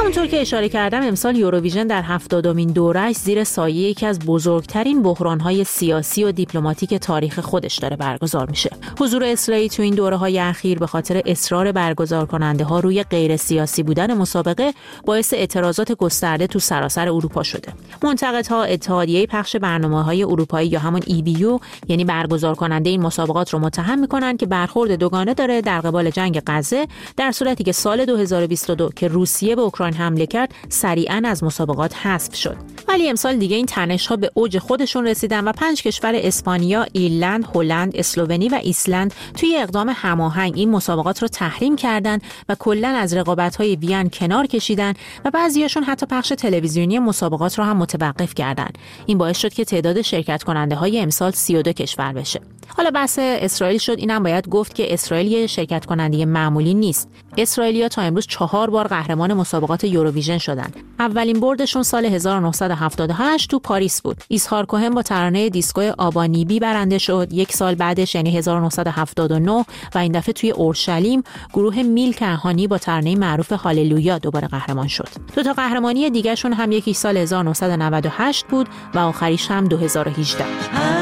همونطور که اشاره کردم امسال یوروویژن در 70مین دوره‌اش زیر سایه یکی از بزرگترین بحران‌های سیاسی و دیپلماتیک تاریخ خودش داره برگزار میشه. حضور اسرائیل تو این دوره‌های اخیر به خاطر اصرار برگزار کننده‌ها روی غیر سیاسی بودن مسابقه باعث اعتراضات گسترده تو سراسر اروپا شده. منتقدها اتحادیه پخش برنامه‌های اروپایی یا همون EBU یعنی برگزار کننده این مسابقات رو متهم می‌کنن که برخورد دوگانه داره در قبال جنگ غزه، در صورتی که سال 2022 که روسیه به اوکراین حمله کرد سریعاً از مسابقات حذف شد. ولی امسال دیگه این تنش‌ها به اوج خودشون رسیدن و 5 کشور اسپانیا، ایرلند، هلند، اسلوونی و ایسلند توی اقدام هماهنگ این مسابقات رو تحریم کردن و کلاً از رقابت‌های وین کنار کشیدن و بعضیاشون حتی پخش تلویزیونی مسابقات رو هم متوقف کردن. این باعث شد که تعداد شرکت کننده‌های امسال 32 کشور بشه. حالا بحث اسرائیل شد، اینم باید گفت که اسرائیل یه شرکت کننده معمولی نیست. اسرائیلیا تا امروز 4 بار قهرمان مسابقات یوروویژن شدن. اولین بردشون سال 1978 تو پاریس بود. ایزهار کوهن با ترانه دیسکو آبانیبی برنده شد. یک سال بعدش یعنی 1979 و این دفعه توی اورشلیم گروه میل کهانی با ترانه معروف هاللویا دوباره قهرمان شد. دو تا قهرمانی دیگه شون هم یکی سال 1998 بود و آخریش هم 2018.